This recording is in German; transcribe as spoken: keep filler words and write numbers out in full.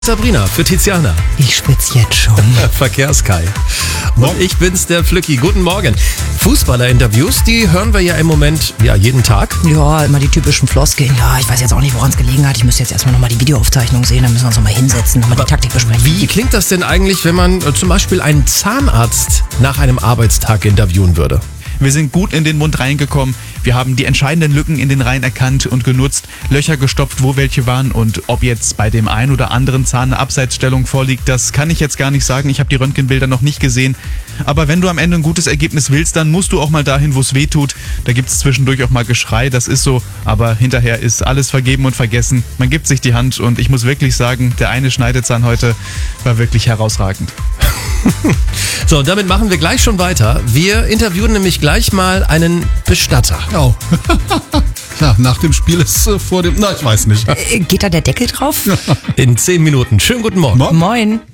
Sabrina für Tiziana. Ich schwitze jetzt schon. Verkehrskai. Und ich bin's, der Flücki. Guten Morgen. Fußballer-Interviews, die hören wir ja im Moment ja jeden Tag. Ja, immer die typischen Floskeln. Ja, ich weiß jetzt auch nicht, woran es gelegen hat. Ich müsste jetzt erstmal nochmal die Videoaufzeichnung sehen. Dann müssen wir uns nochmal hinsetzen, nochmal die Taktik besprechen. Wie klingt das denn eigentlich, wenn man äh, zum Beispiel einen Zahnarzt nach einem Arbeitstag interviewen würde? Wir sind gut in den Mund reingekommen. Wir haben die entscheidenden Lücken in den Reihen erkannt und genutzt, Löcher gestopft, wo welche waren. Und ob jetzt bei dem einen oder anderen Zahn eine Abseitsstellung vorliegt, das kann ich jetzt gar nicht sagen. Ich habe die Röntgenbilder noch nicht gesehen. Aber wenn du am Ende ein gutes Ergebnis willst, dann musst du auch mal dahin, wo es weh tut. Da gibt es zwischendurch auch mal Geschrei, das ist so. Aber hinterher ist alles vergeben und vergessen. Man gibt sich die Hand und ich muss wirklich sagen, der eine Schneidezahn heute war wirklich herausragend. So, und damit machen wir gleich schon weiter. Wir interviewen nämlich gleich mal einen Bestatter. Oh. Ja, nach dem Spiel ist äh, vor dem... Na, ich weiß nicht. Äh, geht da der Deckel drauf? In zehn Minuten. Schönen guten Morgen. Morgen. Moin.